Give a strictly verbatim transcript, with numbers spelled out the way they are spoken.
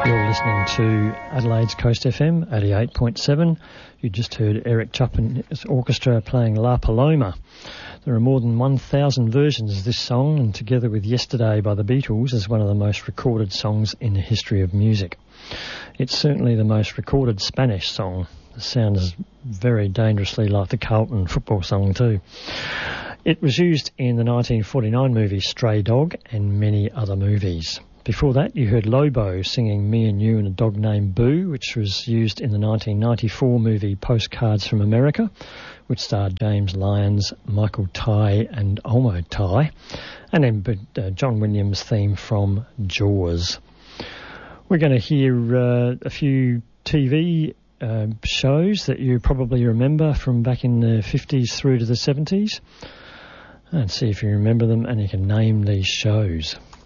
Listening to Adelaide's Coast F M eighty-eight point seven. You just heard Eric Chapman's orchestra playing La Paloma. There are more than one thousand versions of this song, and together with Yesterday by the Beatles is one of the most recorded songs in the history of music. It's certainly the most recorded Spanish song. It sounds very dangerously like the Carlton football song too. It was used in the nineteen forty-nine movie Stray Dog and many other movies. Before that, you heard Lobo singing Me and You and a Dog Named Boo, which was used in the nineteen ninety-four movie Postcards from America, which starred James Lyons, Michael Ty and Olmo Ty, and then uh, John Williams' theme from Jaws. We're going to hear uh, a few T V uh, shows that you probably remember from back in the fifties through to the seventies, and see if you remember them and you can name these shows.